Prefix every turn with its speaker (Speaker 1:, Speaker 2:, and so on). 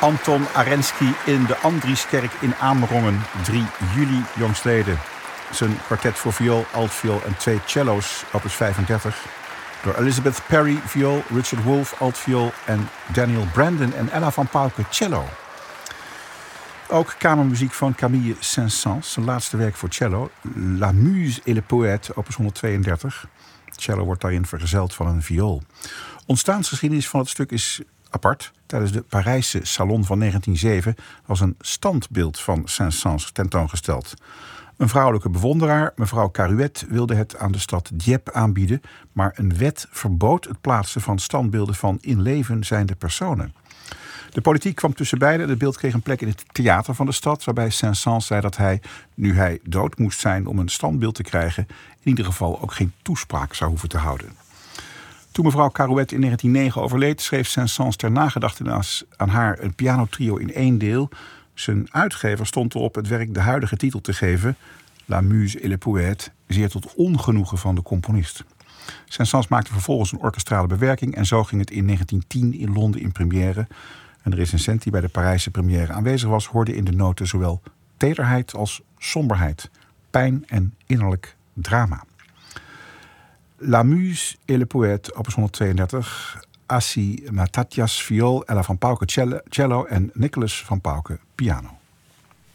Speaker 1: Anton Arensky in de Andrieskerk in Amerongen, 3 juli jongstleden. Zijn kwartet voor viool, altviool en 2 cello's, opus 35. Door Elizabeth Perry, viool, Richard Wolff, altviool en Daniel Brandon en Ella van Pauwke, cello. Ook kamermuziek van Camille Saint-Saëns, zijn laatste werk voor cello, La Muse et le Poète, opus 132. Cello wordt daarin vergezeld van een viool. Ontstaansgeschiedenis van het stuk is apart. Tijdens de Parijse Salon van 1907 was een standbeeld van Saint-Saëns tentoongesteld. Een vrouwelijke bewonderaar, mevrouw Caruet, wilde het aan de stad Dieppe aanbieden, maar een wet verbood het plaatsen van standbeelden van in leven zijnde personen. De politiek kwam tussen beiden. Het beeld kreeg een plek in het theater van de stad, waarbij Saint-Saëns zei dat hij, nu hij dood moest zijn om een standbeeld te krijgen, in ieder geval ook geen toespraak zou hoeven te houden. Toen mevrouw Caruet in 1909 overleed, schreef Saint-Saëns ter nagedachtenis aan haar een pianotrio in 1 deel. Zijn uitgever stond erop het werk de huidige titel te geven, La Muse et le Poète, zeer tot ongenoegen van de componist. Saint-Saëns maakte vervolgens een orkestrale bewerking en zo ging het in 1910 in Londen in première. En de recensent die bij de Parijse première aanwezig was, hoorde in de noten zowel tederheid als somberheid, pijn en innerlijk drama. La Muse et le Poète, opus 132, Assi Matatias viool, Ella van Pauwke cello en Nicolas van Pauwke piano.